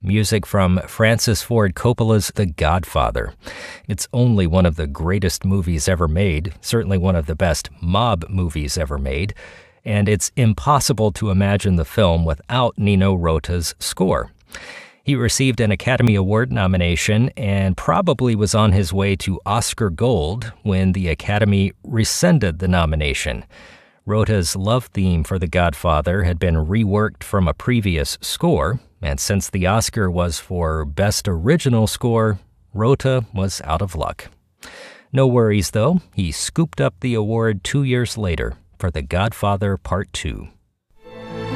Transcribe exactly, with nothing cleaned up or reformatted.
music from Francis Ford Coppola's The Godfather. It's only one of the greatest movies ever made, certainly one of the best mob movies ever made, and it's impossible to imagine the film without Nino Rota's score. He received an Academy Award nomination and probably was on his way to Oscar Gold when the Academy rescinded the nomination. Rota's love theme for The Godfather had been reworked from a previous score, and since the Oscar was for Best Original Score, Rota was out of luck. No worries, though. He scooped up the award two years later for The Godfather Part two.